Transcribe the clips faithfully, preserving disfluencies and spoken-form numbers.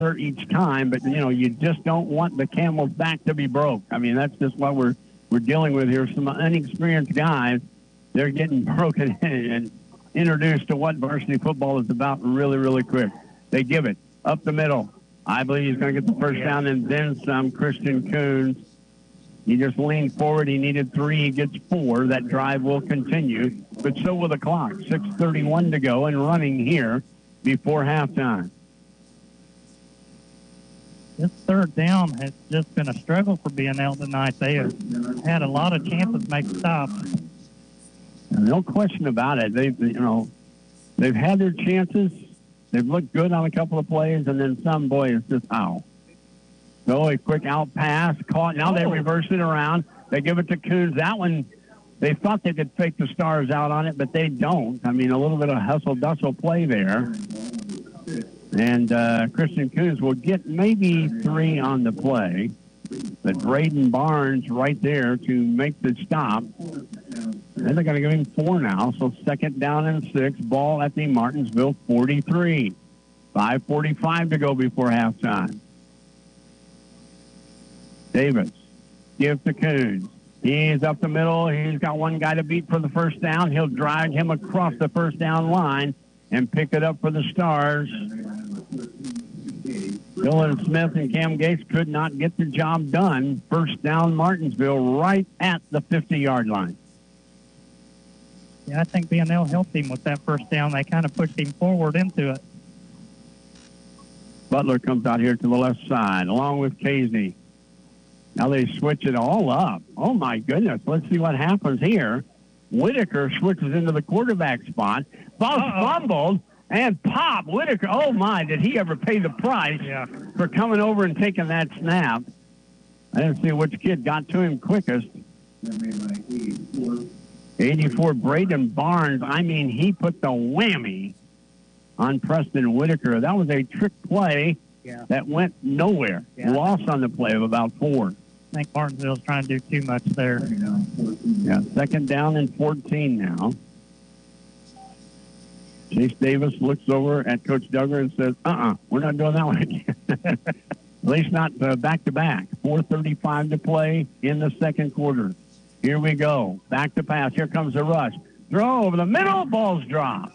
each time, but, you know, you just don't want the camel's back to be broke. I mean, that's just what we're we're dealing with here. Some inexperienced guys, they're getting broken and introduced to what varsity football is about really, really quick. They give it up the middle. I believe he's going to get the first down and then some. Christian Coons, he just leaned forward. He needed three. He gets four. That drive will continue, but so will the clock. six thirty-one to go and running here before halftime. This third down has just been a struggle for B and L tonight. They have had a lot of chances to make stops. No question about it. They've, you know, they've had their chances. They've looked good on a couple of plays, and then some, boy, it's just out. So a quick out pass, caught. Now they reverse it around. They give it to Coons. That one, they thought they could fake the Stars out on it, but they don't. I mean, a little bit of hustle-bustle play there. And uh, Christian Coons will get maybe three on the play. But Braden Barnes right there to make the stop. And they're going to give him four now. So second down and six. Ball at the Martinsville forty-three. five forty-five to go before halftime. Davis gives to Coons. He's up the middle. He's got one guy to beat for the first down. He'll drag him across the first down line and pick it up for the Stars. Dylan Smith and Cam Gates could not get the job done. First down, Martinsville, right at the fifty-yard line. Yeah, I think B and L helped him with that first down. They kind of pushed him forward into it. Butler comes out here to the left side, along with Casey. Now they switch it all up. Oh, my goodness. Let's see what happens here. Whitaker switches into the quarterback spot. Ball fumbled, and pop. Whitaker, oh, my, did he ever pay the price yeah. for coming over and taking that snap. I didn't see which kid got to him quickest. eighty-four, Braden Barnes. I mean, he put the whammy on Preston Whitaker. That was a trick play yeah. that went nowhere. Yeah. Loss on the play of about four. I think Martinsville's trying to do too much there. Yeah, second down and fourteen now. Chase Davis looks over at Coach Duggar and says, uh-uh, we're not doing that one again. At least not uh, back-to-back. four thirty-five to play in the second quarter. Here we go. Back to pass. Here comes the rush. Throw over the middle. Ball's dropped.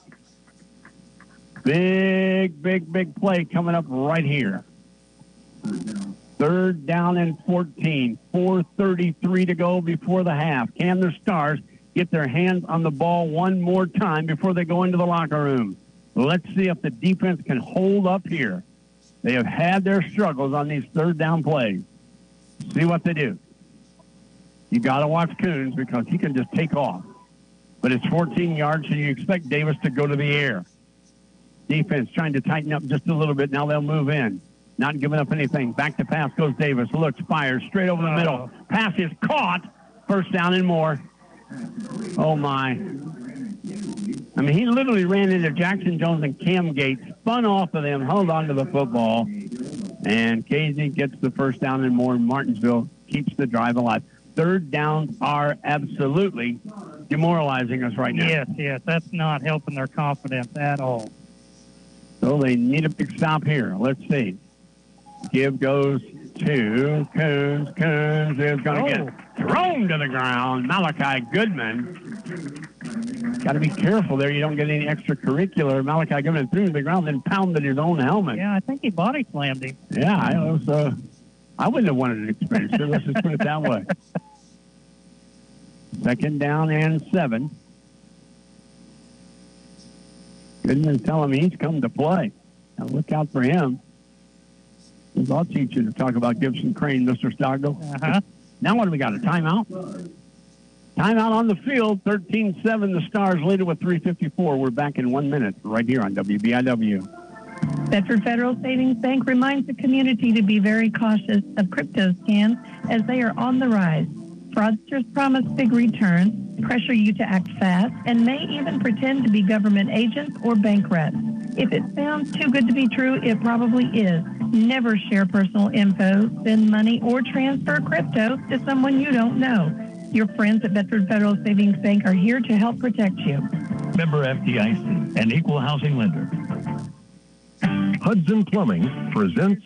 Big, big, big play coming up right here. Third down and fourteen. four thirty-three to go before the half. Can the Stars get their hands on the ball one more time before they go into the locker room? Let's see if the defense can hold up here. They have had their struggles on these third down plays. See what they do. You got to watch Coons because he can just take off. But it's fourteen yards, so you expect Davis to go to the air. Defense trying to tighten up just a little bit. Now they'll move in. Not giving up anything. Back to pass goes Davis. Looks, fires straight over the middle. Pass is caught. First down and more. Oh, my. I mean, he literally ran into Jackson Jones and Cam Gates, spun off of them, held on to the football, and Casey gets the first down and more. Martinsville keeps the drive alive. Third downs are absolutely demoralizing us right now. Yes, yes. That's not helping their confidence at all. So they need a big stop here. Let's see. Give goes to Coons. Coons is going to oh. get thrown to the ground. Malachi Goodman. Got to be careful there. You don't get any extracurricular. Malachi Goodman threw to the ground, then pounded his own helmet. Yeah, I think he body slammed him. Yeah, I was. Uh, I wouldn't have wanted an experience. Sure, let's just put it that way. Second down and seven. Goodman's telling me he's come to play. Now look out for him. I'll teach you to talk about Gibson Crane, Mister Stockdale. Uh-huh. Now what do we got, a timeout? Timeout on the field, thirteen seven. The Stars lead it with three fifty-four. We're back in one minute right here on W B I W. Bedford Federal Savings Bank reminds the community to be very cautious of crypto scams as they are on the rise. Fraudsters promise big returns, pressure you to act fast, and may even pretend to be government agents or bank reps. If it sounds too good to be true, it probably is. Never share personal info, send money, or transfer crypto to someone you don't know. Your friends at Bedford Federal Savings Bank are here to help protect you. Member F D I C, an equal housing lender. Hudson Plumbing presents